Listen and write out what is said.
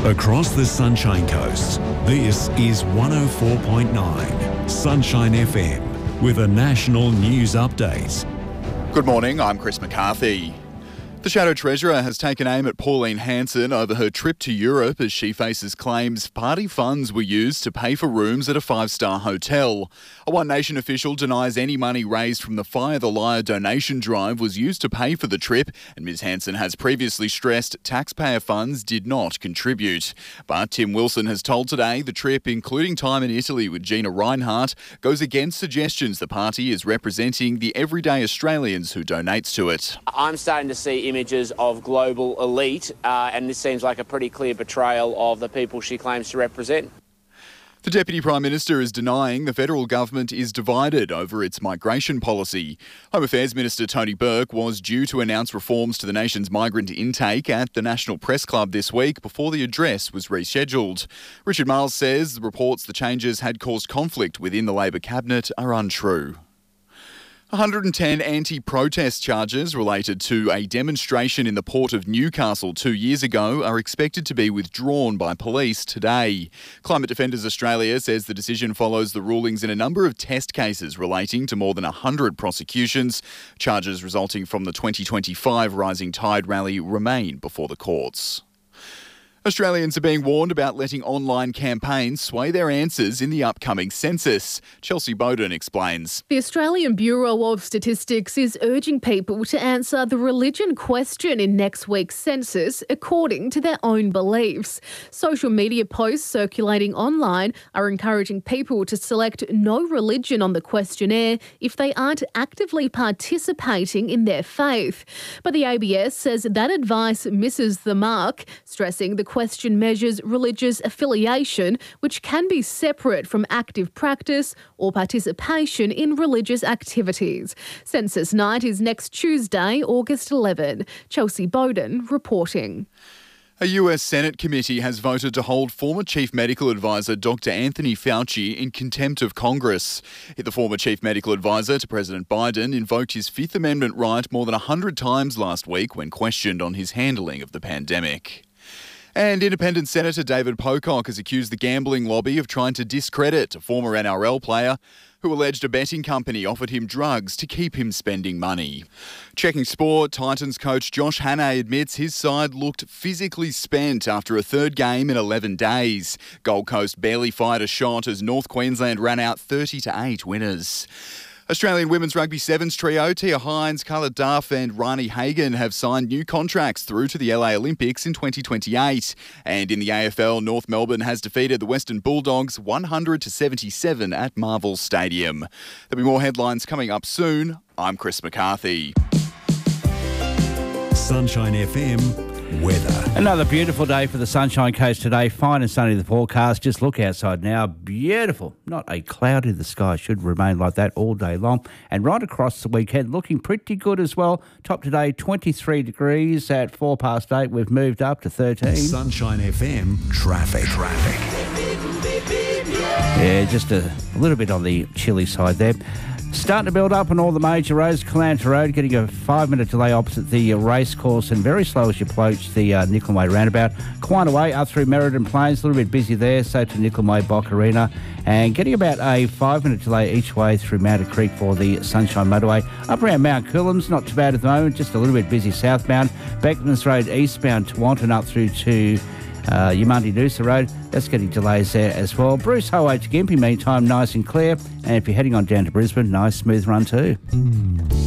Across the Sunshine Coast, this is 104.9 Sunshine FM with a national news update. Good morning, I'm Chris McCarthy. The Shadow Treasurer has taken aim at Pauline Hanson over her trip to Europe as she faces claims party funds were used to pay for rooms at a five-star hotel. A One Nation official denies any money raised from the Fire the Liar donation drive was used to pay for the trip, and Ms Hanson has previously stressed taxpayer funds did not contribute. But Tim Wilson has told Today the trip, including time in Italy with Gina Rinehart, goes against suggestions the party is representing the everyday Australians who donates to it. I'm starting to see images of global elite, and this seems like a pretty clear betrayal of the people she claims to represent. The Deputy Prime Minister is denying the federal government is divided over its migration policy. Home Affairs Minister Tony Burke was due to announce reforms to the nation's migrant intake at the National Press Club this week before the address was rescheduled. Richard Marles says the reports the changes had caused conflict within the Labor cabinet are untrue. 110 anti-protest charges related to a demonstration in the port of Newcastle 2 years ago are expected to be withdrawn by police today. Climate Defenders Australia says the decision follows the rulings in a number of test cases relating to more than 100 prosecutions. Charges resulting from the 2025 Rising Tide rally remain before the courts. Australians are being warned about letting online campaigns sway their answers in the upcoming census. Chelsea Bowden explains. The Australian Bureau of Statistics is urging people to answer the religion question in next week's census according to their own beliefs. Social media posts circulating online are encouraging people to select no religion on the questionnaire if they aren't actively participating in their faith. But the ABS says that advice misses the mark, stressing the question measures religious affiliation, which can be separate from active practice or participation in religious activities. Census night is next Tuesday, August 11. Chelsea Bowden reporting. A US Senate committee has voted to hold former Chief Medical Advisor Dr. Anthony Fauci in contempt of Congress. The former Chief Medical Advisor to President Biden invoked his Fifth Amendment right more than 100 times last week when questioned on his handling of the pandemic. And Independent Senator David Pocock has accused the gambling lobby of trying to discredit a former NRL player who alleged a betting company offered him drugs to keep him spending money. Checking sport, Titans coach Josh Hannay admits his side looked physically spent after a third game in 11 days. Gold Coast barely fired a shot as North Queensland ran out 30-8 winners. Australian Women's Rugby Sevens trio Tia Hines, Carla Duff and Rani Hagan have signed new contracts through to the LA Olympics in 2028. And in the AFL, North Melbourne has defeated the Western Bulldogs 100-77 at Marvel Stadium. There'll be more headlines coming up soon. I'm Chris McCarthy. Sunshine FM weather. Another beautiful day for the Sunshine Coast today. Fine and sunny the forecast. Just look outside now. Beautiful. Not a cloud in the sky. Should remain like that all day long. And right across the weekend, looking pretty good as well. Top today, 23 degrees at 8:04. We've moved up to 13. Sunshine FM traffic. Yeah, just a little bit on the chilly side there. Starting to build up on all the major roads. Callanta Road getting a 5-minute delay opposite the racecourse and very slow as you approach the Nicholm Way roundabout. Quina Way up through Merredin Plains, a little bit busy there, so to Nicholm Way, Bock Arena. And getting about a 5-minute delay each way through Mountain Creek for the Sunshine Motorway. Up around Mount Coolum's, not too bad at the moment, just a little bit busy southbound. Beckmans Road eastbound to Wanton up through to Yamundi Noosa Road, that's getting delays there as well. Bruce Highway to Gympie, meantime, nice and clear. And if you're heading on down to Brisbane, nice smooth run too.